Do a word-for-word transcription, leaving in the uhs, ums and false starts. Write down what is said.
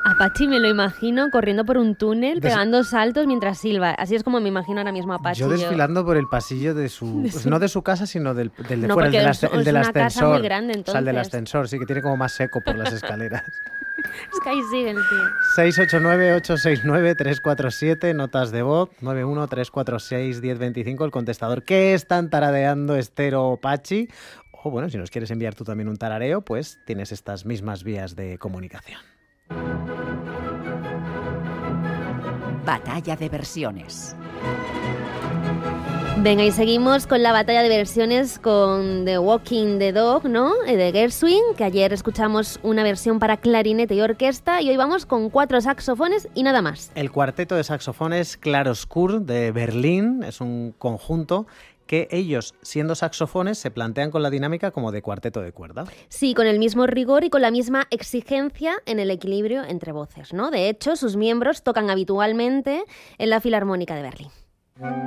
A Patxi me lo imagino corriendo por un túnel, Des... pegando saltos mientras silba. Así es como me imagino ahora mismo a Patxi. Yo desfilando yo. por el pasillo de su... De pues su... no de su casa, sino del, del de no, fuera, el del, es, el es del una ascensor. Casa muy grande, entonces. O sea, el del ascensor, sí, que tiene como más seco por las escaleras. Es que ahí sigue el tío. seis ocho nueve, ocho seis nueve, tres cuatro siete, notas de voz, nueve uno tres cuatro seis, diez veinticinco, el contestador. ¿Qué están taradeando Esther o Patxi? O bueno, si nos quieres enviar tú también un tarareo, pues tienes estas mismas vías de comunicación. Batalla de versiones. Venga, y seguimos con la batalla de versiones con The Walking the Dog, ¿no? De Gershwin, que ayer escuchamos una versión para clarinete y orquesta, y hoy vamos con cuatro saxofones y nada más. El cuarteto de saxofones Claroscur de Berlín es un conjunto que ellos, siendo saxofones, se plantean con la dinámica como de cuarteto de cuerda. Sí, con el mismo rigor y con la misma exigencia en el equilibrio entre voces, ¿no? De hecho, sus miembros tocan habitualmente en la Filarmónica de Berlín.